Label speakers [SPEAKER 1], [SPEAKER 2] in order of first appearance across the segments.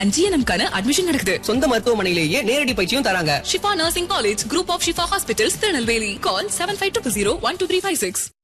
[SPEAKER 1] GNM-க்கான admission நடக்குது.
[SPEAKER 2] சொந்த மருத்துவமனையிலேயே நேரடி பயிற்சியும் தராங்க.
[SPEAKER 1] Shifa nursing college, group of Shifa hospitals, Tirunelveli. கால் 7500 12356.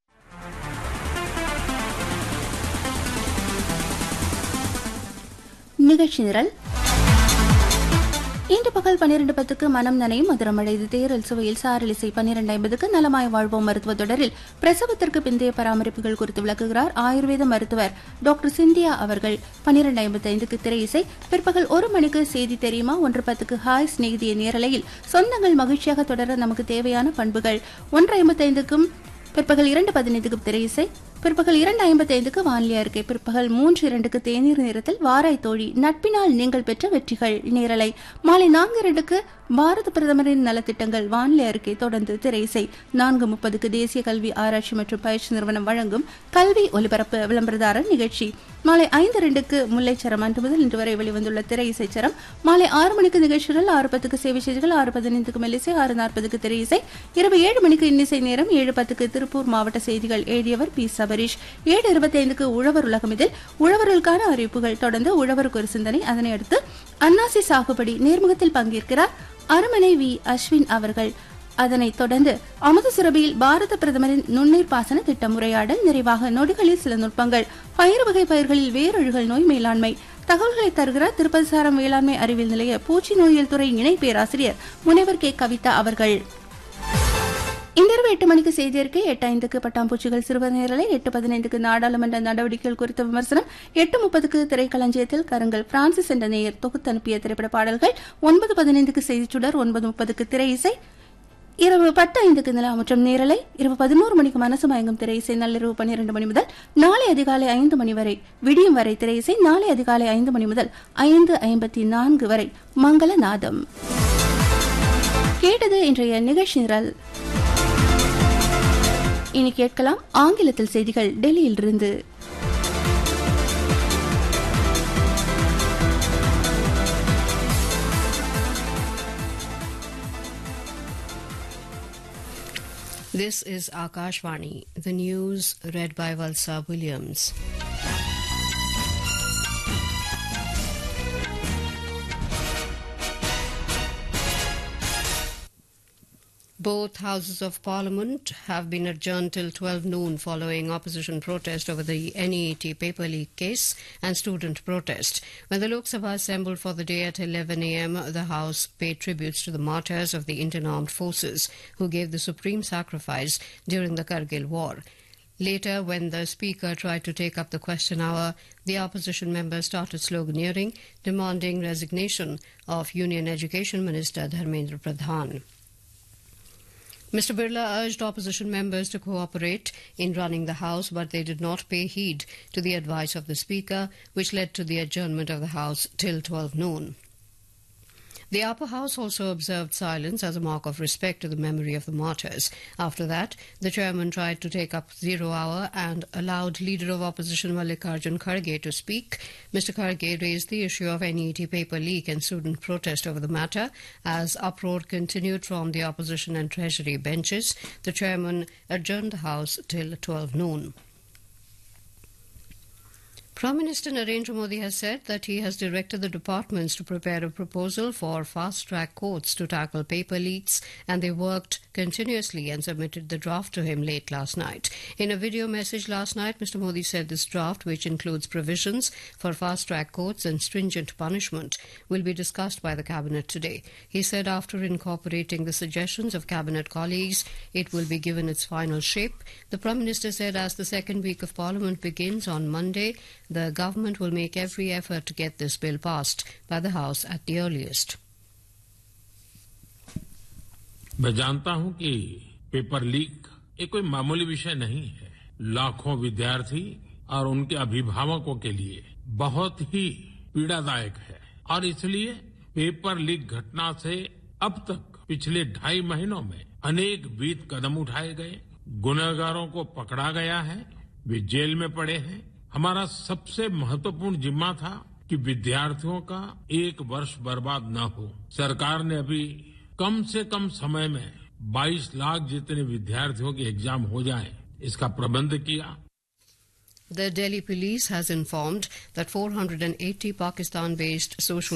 [SPEAKER 3] நிகழ்ச்சி நிரல் இன்று பகல் 12:10க்கு மனம் நனையும் மதுரமழை தேரல் சுவையில் சாரலிசை. 12:50க்கு நலமாய் வாழ்வோம் மருத்துவ தொடரில் பிரசவத்திற்கு பிந்தைய பராமரிப்புகள் குறித்து விளக்குகிறார் ஆயுர்வேத மருத்துவர் டாக்டர் சிந்தியா அவர்கள். 12:55க்கு திரை இசை. பிற்பகல் 1 மணிக்கு செய்தி தெரியுமா. 1:10க்கு ஹாய் ஸ்நேகிதிய நேரலையில் சொந்தங்கள் மகிழ்ச்சியாக தொடர நமக்கு தேவையான பண்புகள். 1:55க்கும் பிற்பகல் 2:15க்கு திரை இசை. பிற்பகல் 2:55க்கு வானிலை அறிக்கை. பிற்பகல் 3:02க்கு தேநீர் நேரத்தில் வாராய் தோழி, நட்பினால் நீங்கள் பெற்ற வெற்றிகள் நேரலை. மாலை 4:02க்கு பாரத பிரதமரின் நலத்திட்டங்கள் வானிலை அறிக்கை. தொடர்ந்து திரை இசை. 4:30க்கு தேசிய கல்வி ஆராய்ச்சி மற்றும் பயிற்சி நிறுவனம் வழங்கும் கல்வி ஒலிபரப்பு விளம்பரதாரர் நிகழ்ச்சி. மாலை 5:02க்கு முல்லைச்சரம் அன்று முதல் இன்று வரை வெளிவந்துள்ள திரை இசைச்சரம். மாலை 6 மணிக்கு நிகழ்ச்சிகள். 6:10க்கு சேவை செய்திகள். 6:15க்கு மெல்லிசை. 6:40க்கு திரை இசை. இரவு 7 மணிக்கு இன்னிசை நேரம். 7:10க்கு திருப்பூர் மாவட்ட செய்திகள் எழுதியவர் பி. சபரீஷ். 7:25க்கு உழவர் உலகம். இதில் உழவர்களுக்கான அறிவிப்புகள். தொடர்ந்து உழவருக்கு ஒரு சிந்தனை. அதனை அடுத்து அன்னாசி சாகுபடி நேர்முகத்தில் பங்கேற்கிறார் அருமனை வி. அஸ்வின் அவர்கள். அதனைத் தொடர்ந்து அமுத சுரபியில் பாரத பிரதமரின் நுண்ணீர் பாசன திட்டம் உரையாடல். நிறைவாக நொடிகளில் சில நுட்பங்கள். பயிர் வகை பயிர்களில் வேரொழுகல் நோய் மேலாண்மை தகவல்களை தருகிறார் திருப்பதி சாரம் வேளாண்மை அறிவியல் நிலைய பூச்சி நோயியல் துறை இணை பேராசிரியர் முனைவர் கே. கவிதா அவர்கள். இன்றிரவு 8 மணிக்கு செய்தி அறிக்கை. 8:05க்கு பட்டாம்பூச்சிகள் சிறுவர் நேரலை. 8:15க்கு நாடாளுமன்ற நடவடிக்கைகள் குறித்த விமர்சனம். 8:30க்கு திரைக்களஞ்சியத்தில் கருங்கல் பிரான்சிஸ் என்ற நேயர் தொகுத்து அனுப்பிய திரைப்பட பாடல்கள். 9:15க்கு செய்திச்சுடர். 9:30க்கு திரை இசை. இரவு 10:05க்கு நிலாமுற்றம் நேரலை. இரவு 11 மணிக்கு மனசு மயங்கும் திரை இசை. நள்ளிரவு 12 மணி முதல் நாளை அதிகாலை 5 மணி வரை விடியும் வரை திரை இசை. நாளை அதிகாலை 5 மணி முதல் 5:54 வரை மங்களநாதம். கேட்டது இன்றைய நிகழ்ச்சி நிரல். இனி கேட்கலாம் ஆங்கிலத்தில் செய்திகள் டெல்லியிலிருந்து.
[SPEAKER 4] This is Akashvani. The news read by Valsa Williams. Both houses of parliament have been adjourned till 12 noon following opposition protest over the NEET paper leak case and student protest. When the Lok Sabha assembled for the day at 11 a.m., the House paid tributes to the martyrs of the Indian Armed Forces who gave the supreme sacrifice during the Kargil War. Later, when the Speaker tried to take up the question hour, the opposition members started sloganeering, demanding resignation of Union Education Minister Dharmendra Pradhan. Mr. Birla urged opposition members to cooperate in running the House, but they did not pay heed to the advice of the Speaker, which led to the adjournment of the House till 12 noon. The upper house also observed silence as a mark of respect to the memory of the martyrs. After that, the chairman tried to take up zero hour and allowed Leader of Opposition Mallikarjun Kharge to speak. Mr. Kharge raised the issue of NET paper leak and student protest over the matter. As uproar continued from the opposition and treasury benches, the chairman adjourned the house till 12 noon. Prime Minister Narendra Modi has said that he has directed the departments to prepare a proposal for fast-track courts to tackle paper leaks, and they worked continuously and submitted the draft to him late last night. In a video message last night, Mr. Modi said this draft, which includes provisions for fast-track courts and stringent punishment, will be discussed by the Cabinet today. He said after incorporating the suggestions of Cabinet colleagues, it will be given its final shape. The Prime Minister said as the second week of Parliament begins on Monday, the government will make every effort to get this bill passed by the House at the earliest.
[SPEAKER 5] मैं जानता हूं कि paper leak एक कोई मामूली विषय नहीं है. लाखों विद्यार्थी और उनके अभिभावकों के लिए बहुत ही पीड़ादायक है और इसलिए पेपर लीक घटना से अब तक पिछले 2.5 महीनों में अनेक विध कदम उठाए गए. गुनहगारों को पकड़ा गया है, वे जेल में पड़े हैं. हमारा सबसे महत्वपूर्ण जिम्मा था कि विद्यार्थियों का एक वर्ष बर्बाद न हो. सरकार ने अभी कम से कम समय में 22 लाख जितने विद्यार्थियों के एग्जाम हो जाए, इसका प्रबंध किया.
[SPEAKER 4] The Delhi police has informed that 480 Pakistan-based social